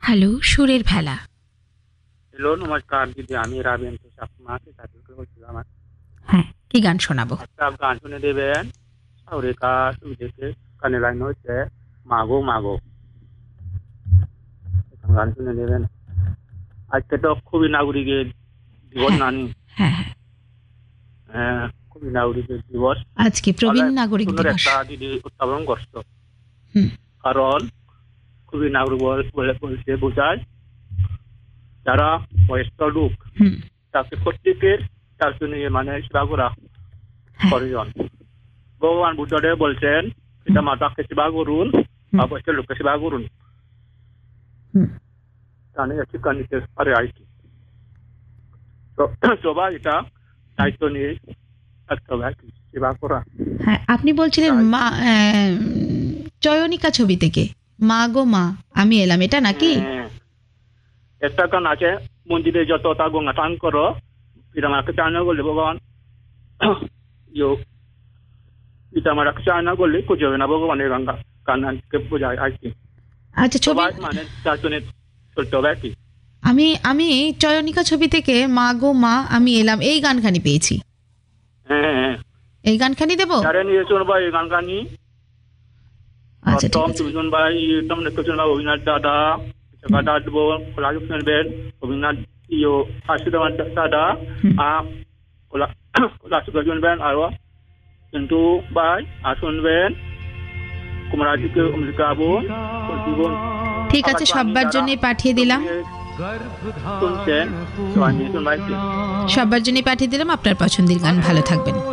Hello, সুরের ভেলা। Hello, নমস্কার দিদি, আমি রাবেন মাকে চাকরি বলছিলাম। হ্যাঁ, কি গান শোনাবো? একটা গান শুনে দেবেন। সাউরিকা সুবিধেকে কানে লাইন হচ্ছে মাগো মাগো, গান শুনে দেবেন। আজকে তো খুবই নাগরিকের দিবস হ্যাঁ নানি। হ্যাঁ হ্যাঁ, হ্যাঁ, খুবই নাগরিকের দিবস। আজকে প্রবীণ নাগরিক সুন্দর দিবস। একটা দিদি উত্থাপন করছো, হুম কারণ খুবই নাগরিক বলে বলছে বোঝায় যারা বয়স্ক লোক হুম তাকে প্রত্যেকের তার জন্য মানে সেবা করা হ্যাঁ প্রয়োজন। ভগবান বুদ্ধদেব বলছেন এটা মাতাকে সেবা করুন, অবশ্যই লোককে সেবা করুন, হুম তাহলে শিক্ষা নিতে পারে আর কি। তো সবাই এটা দায়িত্ব নিয়ে থাকতে হবে আর কি, সেবা করা। হ্যাঁ, আপনি বলছিলেন মা চয়নিকা ছবি থেকে মা গো মা আমি এলাম, এটা নাকি? হ্যাঁ, একটা গান আছে, মন্দিরে যত তা গঙ্গা টান করো, এটা আমাকে চায়না করলে ভগবান এটা আমার চায়না করলে পুজো হবে না, ভগবানের গঙ্গা কান্নাকে বোঝায় আর কি। আচ্ছা, ছবি সবাই মানে তার জন্য চলতে হবে আর কি। আমি আমি চয়নিকা ছবি থেকে মা গো মা আমি এলাম এই গানখানি পেয়েছি। হ্যাঁ হ্যাঁ, এই গানখানি দেবো? যারা নিয়ে শুনবা এই গান গানি। আচ্ছা, ঠিক প্রথম আছে। তুমি শুনবা একদম শুনবা অভিনাথ দাদা, দাদা দেবো রাজু শুনবেন, অভিনাথ আশিদ দাদা, রাজু শুনবেন, আরো কিন্তু ভাই আর শুনবেন কুমারাজিকে অমৃতা বোন জীবন। ঠিক আছে, সবার জন্য পাঠিয়ে দিলাম। শুনছেন তো আমি শুনবাই। সবার জন্য পাঠিয়ে দিলাম আপনার পছন্দের গান। ভালো থাকবেন।